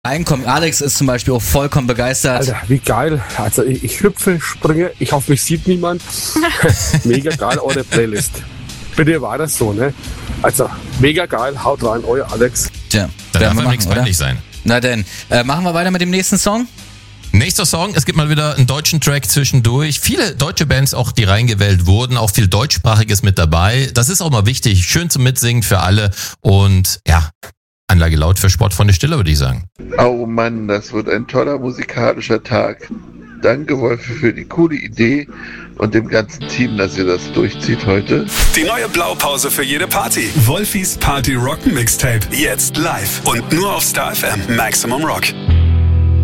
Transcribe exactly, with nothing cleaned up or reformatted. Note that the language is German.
Einkommen. Alex ist zum Beispiel auch vollkommen begeistert. Alter, wie geil. Also ich, ich hüpfe, springe, ich hoffe, mich sieht niemand. Mega geil, eure Playlist. Bitte war das so, ne? Also, mega geil, haut rein, euer Alex. Tja, da darf wir ja nichts peinlich sein. Na denn, äh, machen wir weiter mit dem nächsten Song? Nächster Song, es gibt mal wieder einen deutschen Track zwischendurch. Viele deutsche Bands auch, die reingewählt wurden, auch viel Deutschsprachiges mit dabei. Das ist auch mal wichtig, schön zum Mitsingen für alle und ja, Anlage laut für Sportfreunde Stiller, würde ich sagen. Oh Mann, das wird ein toller musikalischer Tag. Danke, Wolfi, für die coole Idee und dem ganzen Team, dass ihr das durchzieht heute. Die neue Blaupause für jede Party. Wolfis Party Rock Mixtape. Jetzt live und nur auf Star F M. Maximum Rock.